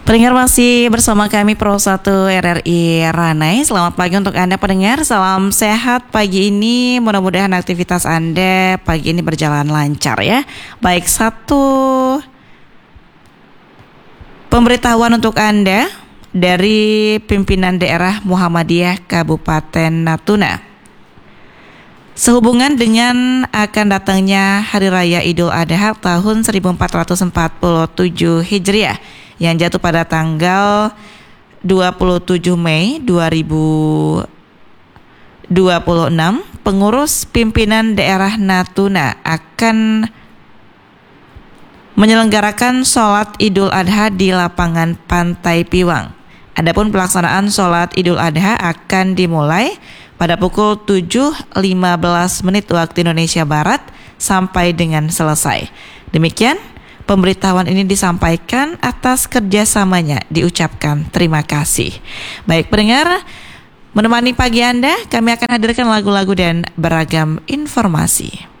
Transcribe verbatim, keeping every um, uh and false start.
Pendengar masih bersama kami Pro satu R R I Ranai. Selamat pagi untuk Anda pendengar. Salam sehat pagi ini. Mudah-mudahan aktivitas Anda pagi ini berjalan lancar ya. Baik, satu pemberitahuan untuk Anda dari pimpinan daerah Muhammadiyah Kabupaten Natuna. Sehubungan dengan akan datangnya Hari Raya Idul Adha tahun seribu empat ratus empat puluh tujuh Hijriah yang jatuh pada tanggal dua puluh tujuh Mei dua ribu dua puluh enam, pengurus pimpinan daerah Natuna akan menyelenggarakan sholat Idul Adha di lapangan Pantai Piwang. Adapun pelaksanaan sholat Idul Adha akan dimulai pada pukul tujuh lima belas menit waktu Indonesia Barat sampai dengan selesai. Demikian pemberitahuan ini disampaikan, atas kerjasamanya diucapkan terima kasih. Baik pendengar, menemani pagi Anda, kami akan hadirkan lagu-lagu dan beragam informasi.